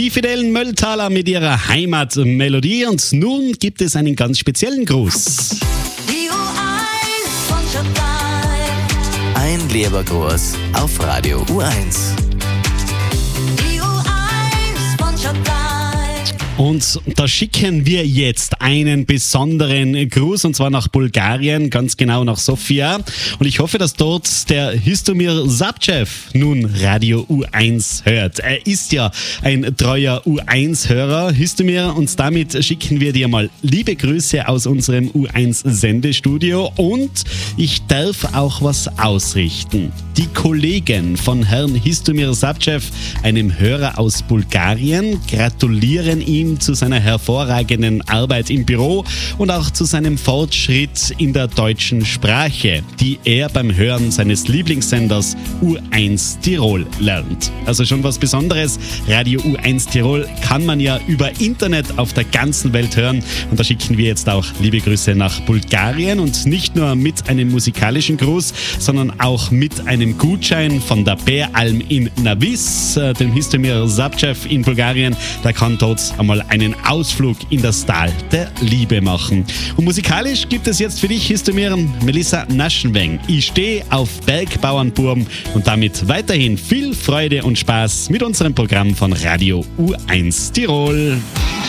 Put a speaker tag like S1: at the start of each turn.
S1: Die Fidelen Mölltaler mit ihrer Heimatmelodie und nun gibt es einen ganz speziellen Gruß.
S2: Die U1 von Schottland.
S3: Ein lieber Gruß auf Radio U1.
S2: Die U1 von Schottland.
S1: Und da schicken wir jetzt einen besonderen Gruß und zwar nach Bulgarien, ganz genau nach Sofia. Und ich hoffe, dass dort der Histomir Sapcev nun Radio U1 hört. Er ist ja ein treuer U1-Hörer, Histomir, und damit schicken wir dir mal liebe Grüße aus unserem U1-Sendestudio und ich darf auch was ausrichten. Die Kollegen von Herrn Histomir Sapcev, einem Hörer aus Bulgarien, gratulieren ihm zu seiner hervorragenden Arbeit im Büro und auch zu seinem Fortschritt in der deutschen Sprache, die er beim Hören seines Lieblingssenders U1 Tirol lernt. Also schon was Besonderes. Radio U1 Tirol kann man ja über Internet auf der ganzen Welt hören und da schicken wir jetzt auch liebe Grüße nach Bulgarien und nicht nur mit einem musikalischen Gruß, sondern auch mit einem Gutschein von der Bäralm in Navis, dem Histomir Sapcev in Bulgarien. Da kann dort einmal einen Ausflug in das Tal der Liebe machen. Und musikalisch gibt es jetzt für dich, Histomir, Melissa Naschenweng. Ich stehe auf Bergbauernburm und damit weiterhin viel Freude und Spaß mit unserem Programm von Radio U1 Tirol.